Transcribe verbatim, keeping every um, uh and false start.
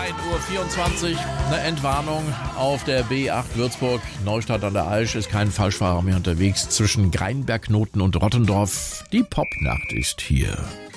ein Uhr vierundzwanzig, eine Entwarnung auf der B acht Würzburg. Neustadt an der Aisch ist kein Falschfahrer mehr unterwegs zwischen Greinbergknoten und Rottendorf. Die Popnacht ist hier.